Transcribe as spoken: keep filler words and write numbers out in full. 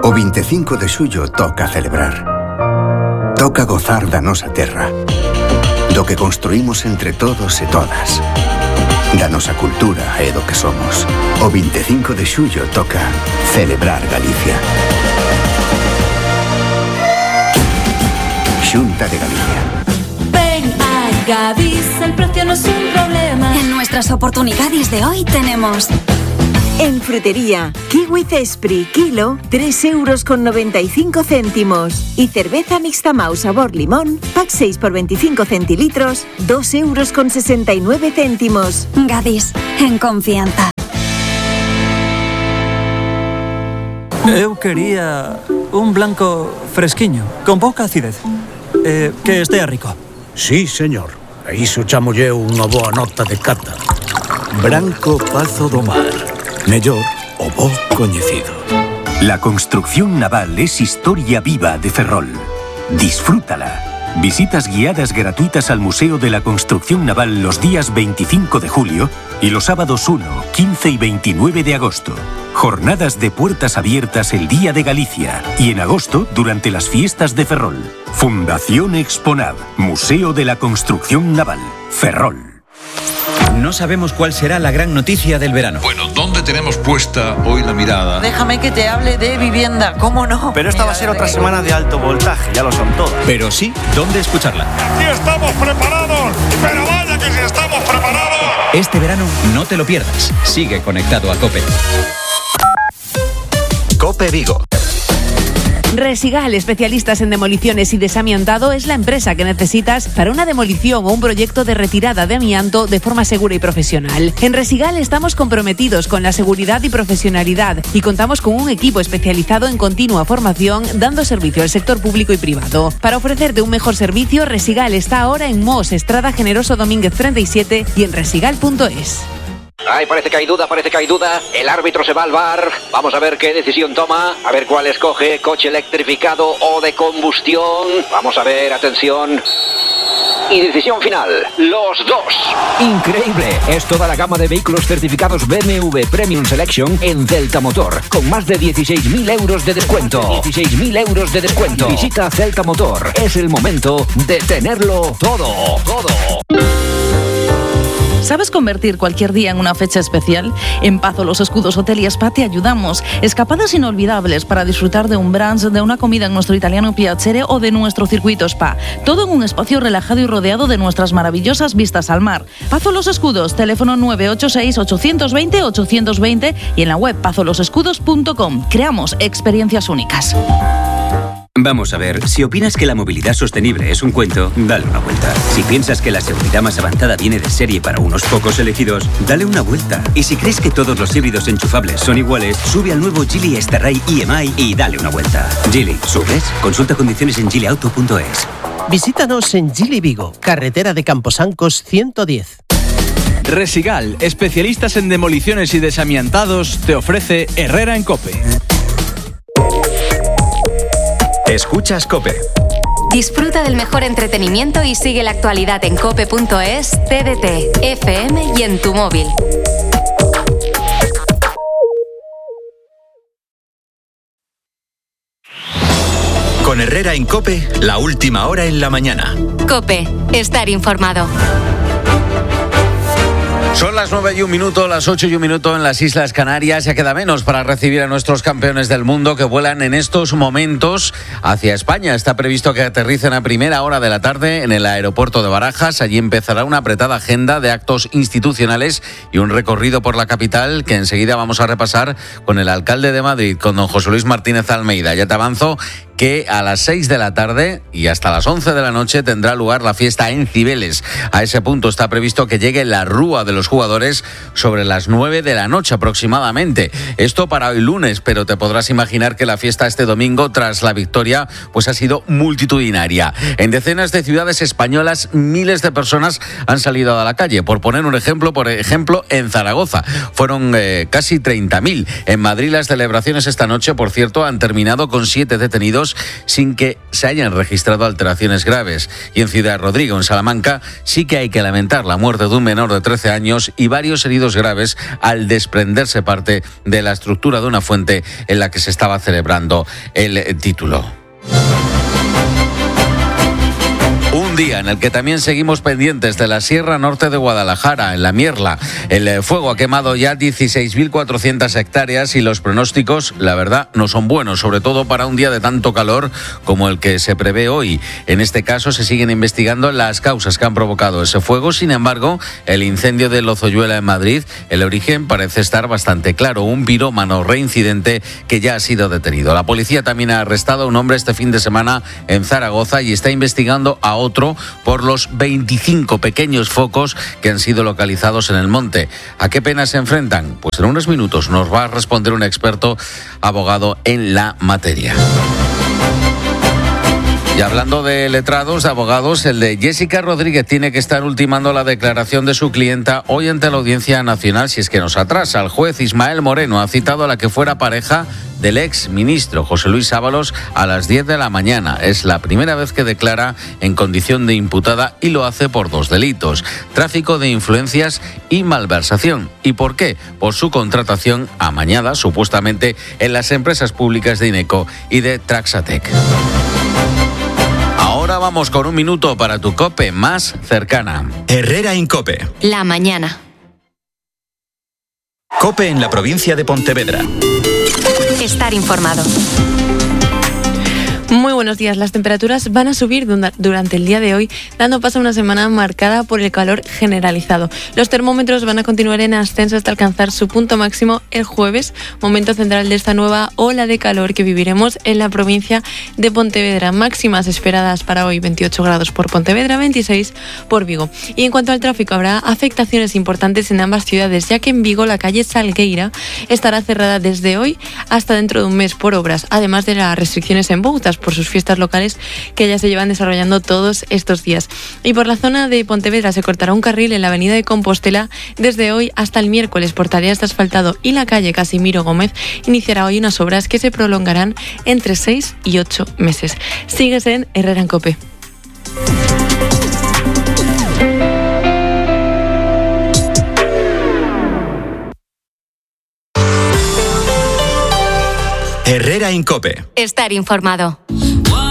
O veinticinco de xullo toca celebrar. Toca gozar da nosa terra, do que construímos entre todos e todas, da nosa cultura e do que somos. O veinticinco de xullo toca celebrar Galicia. Xunta de Galicia. Ven a Gadis, el precio no es un problema. En nuestras oportunidades de hoy tenemos... En frutería, kiwi Cespri, kilo, tres euros con noventa y cinco céntimos. Y cerveza mixta Mau sabor limón, pack seis por veinticinco centilitros, dos euros con sesenta y nueve céntimos. Gadis, en confianza. Eu quería un blanco fresquiño, con pouca acidez. Eh, que estea rico. Sí, señor. A iso chamolle unha boa nota de cata. Branco Pazo do Mar. Mellor o bo coñecido. La construcción naval es historia viva de Ferrol. Disfrútala. Visitas guiadas gratuitas al Museo de la Construcción Naval los días veinticinco de julio y los sábados uno, quince y veintinueve de agosto. Jornadas de puertas abiertas el Día de Galicia y en agosto durante las fiestas de Ferrol. Fundación Exponav, Museo de la Construcción Naval, Ferrol. No sabemos cuál será la gran noticia del verano. Bueno, ¿dónde tenemos puesta hoy la mirada? Déjame que te hable de vivienda, ¿cómo no? Pero esta va a ser otra semana de alto voltaje, ya lo son todas. Pero sí, ¿dónde escucharla? ¡Aquí estamos preparados! ¡Pero vaya que sí estamos preparados! Este verano no te lo pierdas. Sigue conectado a COPE. COPE Vigo. Resigal, especialistas en demoliciones y desamiantado, es la empresa que necesitas para una demolición o un proyecto de retirada de amianto de forma segura y profesional. En Resigal estamos comprometidos con la seguridad y profesionalidad y contamos con un equipo especializado en continua formación, dando servicio al sector público y privado. Para ofrecerte un mejor servicio, Resigal está ahora en Mos, Estrada Generoso Domínguez treinta y siete y en resigal punto es. Ay, parece que hay duda, parece que hay duda. El árbitro se va al V A R. Vamos a ver qué decisión toma. A ver cuál escoge. Coche electrificado o de combustión. Vamos a ver, atención. Y decisión final. Los dos. Increíble. Es toda la gama de vehículos certificados B M W Premium Selection en Celta Motor. Con más de dieciséis mil euros de descuento. dieciséis mil euros de descuento. Visita Celta Motor. Es el momento de tenerlo todo. Todo. ¿Sabes convertir cualquier día en una fecha especial? En Pazo Los Escudos Hotel y Spa te ayudamos. Escapadas inolvidables para disfrutar de un brunch, de una comida en nuestro italiano Piacere o de nuestro circuito spa. Todo en un espacio relajado y rodeado de nuestras maravillosas vistas al mar. Pazo Los Escudos, teléfono nueve ocho seis, ocho dos cero, ocho dos cero y en la web pazo los escudos punto com. Creamos experiencias únicas. Vamos a ver, si opinas que la movilidad sostenible es un cuento, dale una vuelta. Si piensas que la seguridad más avanzada viene de serie para unos pocos elegidos, dale una vuelta. Y si crees que todos los híbridos enchufables son iguales, sube al nuevo Geely Starray E M I y dale una vuelta. Geely, ¿subes? Consulta condiciones en geely auto punto es. Visítanos en Geely Vigo, carretera de Camposancos ciento diez. Resigal, especialistas en demoliciones y desamiantados, te ofrece Herrera en COPE. Escuchas COPE. Disfruta del mejor entretenimiento y sigue la actualidad en cope punto es, T D T, F M y en tu móvil. Con Herrera en COPE, la última hora en la mañana. COPE, estar informado. Son las nueve y un minuto, las ocho y un minuto en las Islas Canarias. Ya queda menos para recibir a nuestros campeones del mundo que vuelan en estos momentos hacia España. Está previsto que aterricen a primera hora de la tarde en el aeropuerto de Barajas. Allí empezará una apretada agenda de actos institucionales y un recorrido por la capital que enseguida vamos a repasar con el alcalde de Madrid, con don José Luis Martínez Almeida. Ya te avanzo que a las seis de la tarde y hasta las once de la noche tendrá lugar la fiesta en Cibeles. A ese punto está previsto que llegue la rúa de los jugadores sobre las nueve de la noche aproximadamente. Esto para hoy lunes, pero te podrás imaginar que la fiesta este domingo, tras la victoria, pues ha sido multitudinaria. En decenas de ciudades españolas, miles de personas han salido a la calle. Por poner un ejemplo, por ejemplo, en Zaragoza fueron eh, casi treinta mil. En Madrid las celebraciones esta noche, por cierto, han terminado con siete detenidos años sin que se hayan registrado alteraciones graves. Y en Ciudad Rodrigo, en Salamanca, sí que hay que lamentar la muerte de un menor de trece años y varios heridos graves al desprenderse parte de la estructura de una fuente en la que se estaba celebrando el título. Un día en el que también seguimos pendientes de la Sierra Norte de Guadalajara, en la Mierla. El fuego ha quemado ya dieciséis mil cuatrocientas hectáreas y los pronósticos, la verdad, no son buenos, sobre todo para un día de tanto calor como el que se prevé hoy. En este caso se siguen investigando las causas que han provocado ese fuego. Sin embargo, el incendio de Lozoyuela en Madrid, el origen parece estar bastante claro. Un pirómano reincidente que ya ha sido detenido. La policía también ha arrestado a un hombre este fin de semana en Zaragoza y está investigando a otro por los veinticinco pequeños focos que han sido localizados en el monte. ¿A qué pena se enfrentan? Pues en unos minutos nos va a responder un experto abogado en la materia. Y hablando de letrados, de abogados, el de Jessica Rodríguez tiene que estar ultimando la declaración de su clienta hoy ante la Audiencia Nacional si es que nos atrasa. El juez Ismael Moreno ha citado a la que fuera pareja del ex ministro José Luis Ábalos a las diez de la mañana. Es la primera vez que declara en condición de imputada y lo hace por dos delitos: tráfico de influencias y malversación. ¿Y por qué? Por su contratación amañada, supuestamente, en las empresas públicas de Ineco y de Traxatec. Ahora vamos con un minuto para tu COPE más cercana. Herrera Incope. La mañana. COPE en la provincia de Pontevedra. Estar informado. Muy buenos días. Las temperaturas van a subir durante el día de hoy, dando paso a una semana marcada por el calor generalizado. Los termómetros van a continuar en ascenso hasta alcanzar su punto máximo el jueves, momento central de esta nueva ola de calor que viviremos en la provincia de Pontevedra. Máximas esperadas para hoy: veintiocho grados por Pontevedra, veintiséis por Vigo. Y en cuanto al tráfico, habrá afectaciones importantes en ambas ciudades, ya que en Vigo la calle Salgueira estará cerrada desde hoy hasta dentro de un mes por obras, además de las restricciones en Bouzas por sus fiestas locales que ya se llevan desarrollando todos estos días. Y por la zona de Pontevedra se cortará un carril en la avenida de Compostela desde hoy hasta el miércoles por tareas de asfaltado, y la calle Casimiro Gómez iniciará hoy unas obras que se prolongarán entre seis y ocho meses. Sigues en Herrera en COPE. Herrera Incope. Estar informado.